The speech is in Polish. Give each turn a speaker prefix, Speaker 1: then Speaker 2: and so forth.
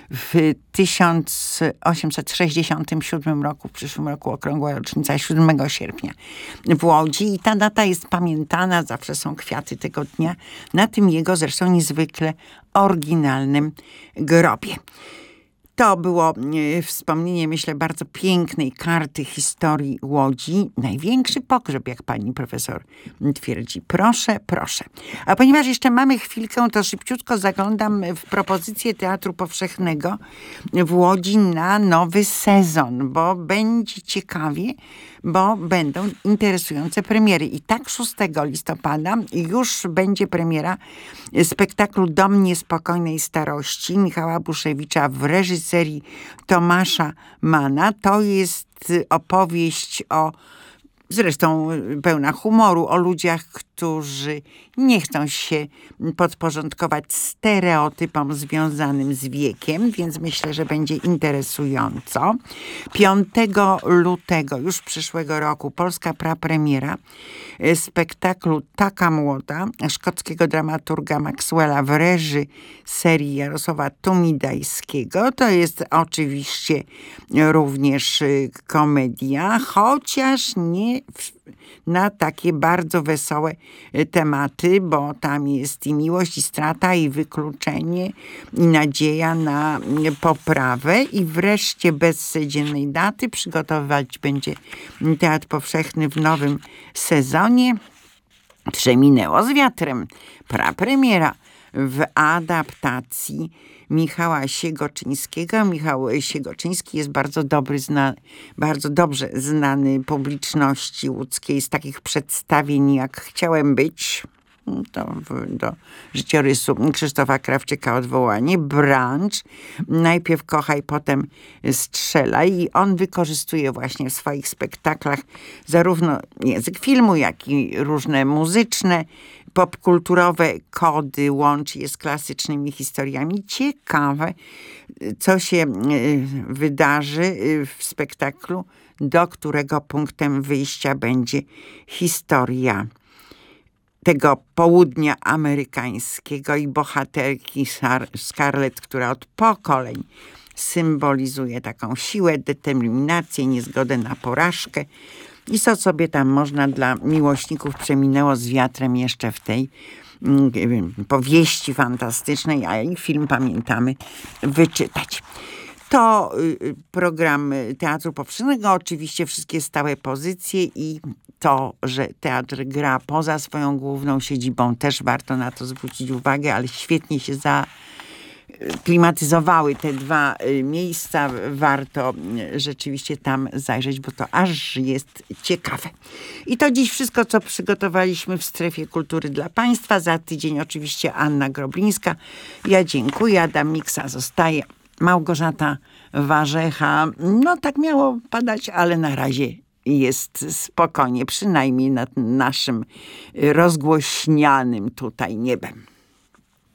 Speaker 1: w 1867 roku, w przyszłym roku okrągła rocznica 7 sierpnia w Łodzi i ta data jest pamiętana, zawsze są kwiaty tego dnia, na tym jego zresztą niezwykle oryginalnym grobie. To było wspomnienie, myślę, bardzo pięknej karty historii Łodzi. Największy pogrzeb, jak pani profesor twierdzi. Proszę, proszę. A ponieważ jeszcze mamy chwilkę, to szybciutko zaglądam w propozycję Teatru Powszechnego w Łodzi na nowy sezon, bo będzie ciekawie, bo będą interesujące premiery. I tak 6 listopada już będzie premiera spektaklu Dom Niespokojnej Starości Michała Buszewicza w reżyserii Tomasza Manna. To jest opowieść zresztą pełna humoru, o ludziach, którzy nie chcą się podporządkować stereotypom związanym z wiekiem, więc myślę, że będzie interesująco. 5 lutego już przyszłego roku polska prapremiera spektaklu Taka młoda szkockiego dramaturga Maxwella w reżyserii Jarosława Tumidajskiego. To jest oczywiście również komedia, chociaż nie na takie bardzo wesołe tematy, bo tam jest i miłość, i strata, i wykluczenie, i nadzieja na poprawę. I wreszcie bez dziennej daty przygotowywać będzie Teatr Powszechny w nowym sezonie. Przeminęło z wiatrem. Prapremiera w adaptacji Michała Siegoczyńskiego. Michał Siegoczyński jest bardzo dobrze znany publiczności łódzkiej z takich przedstawień jak Chciałem być, do życiorysu Krzysztofa Krawczyka odwołanie, Branch, Najpierw kochaj, potem strzelaj, i on wykorzystuje właśnie w swoich spektaklach zarówno język filmu, jak i różne muzyczne, popkulturowe kody, łączy je z klasycznymi historiami. Ciekawe, co się wydarzy w spektaklu, do którego punktem wyjścia będzie historia tego południa amerykańskiego i bohaterki Scarlett, która od pokoleń symbolizuje taką siłę, determinację, niezgodę na porażkę. I co sobie tam można dla miłośników Przeminęło z wiatrem jeszcze w tej powieści fantastycznej, a i film pamiętamy, wyczytać. To program Teatru Powszechnego, oczywiście wszystkie stałe pozycje i to, że teatr gra poza swoją główną siedzibą, też warto na to zwrócić uwagę, ale świetnie się zaklimatyzowały te dwa miejsca. Warto rzeczywiście tam zajrzeć, bo to aż jest ciekawe. I to dziś wszystko, co przygotowaliśmy w Strefie Kultury dla Państwa. Za tydzień oczywiście Anna Groblińska. Ja dziękuję. Adam Miksa zostaje. Małgorzata Warzecha. No tak miało padać, ale na razie jest spokojnie, przynajmniej nad naszym rozgłośnianym tutaj niebem.